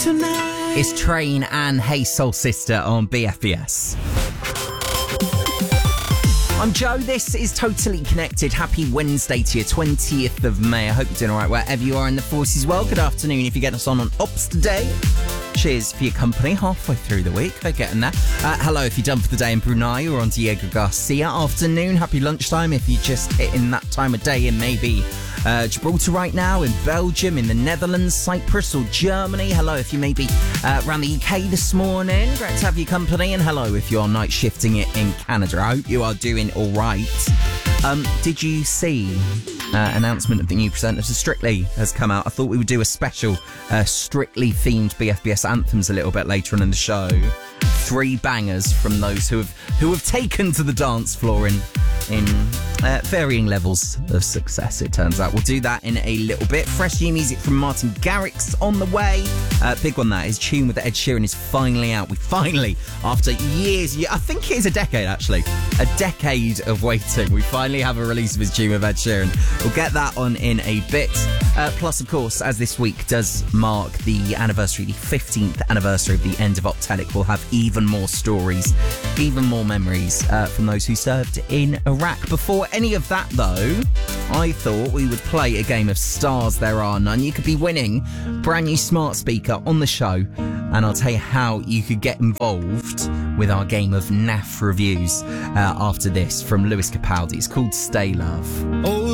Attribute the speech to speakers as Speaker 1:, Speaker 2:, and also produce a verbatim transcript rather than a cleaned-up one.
Speaker 1: tonight.
Speaker 2: It's Train and Hey Soul Sister on B F B S. I'm Joe, this is Totally Connected. Happy Wednesday to you, twentieth of May. I hope you're doing alright wherever you are in the force as well. Good afternoon if you get us on on Ops today. Cheers for your company halfway through the week. They're getting there. Uh, hello if you're done for the day in Brunei or on Diego Garcia. Afternoon, happy lunchtime if you're just hitting that time of day in maybe uh, Gibraltar right now, in Belgium, in the Netherlands, Cyprus or Germany. Hello if you may be uh, around the U K this morning. Great to have your company. And hello if you're night shifting it in Canada. I hope you are doing all right. Um, did you see uh, announcement of the new presenters of Strictly has come out? I thought we would do a special uh, Strictly themed B F B S anthems a little bit later on in the show. Three bangers from those who have who have taken to the dance floor in in uh, varying levels of success, it turns out. We'll do that in a little bit. Fresh new music from Martin Garrix on the way. Uh, big one, that. His tune with Ed Sheeran is finally out. We finally, after years, I think it is a decade actually, a decade of waiting, we finally have a release of his tune with Ed Sheeran. We'll get that on in a bit. Uh, plus, of course, as this week does mark the anniversary, the fifteenth anniversary of the end of Optelic, we'll have even more stories, even more memories uh, from those who served in Iraq. Before any of that, though, I thought we would play a game of Stars There Are None. You could be winning brand new smart speaker on the show, and I'll tell you how you could get involved with our game of N A F reviews uh, after this from Lewis Capaldi. It's called Stay Love.
Speaker 1: Oh,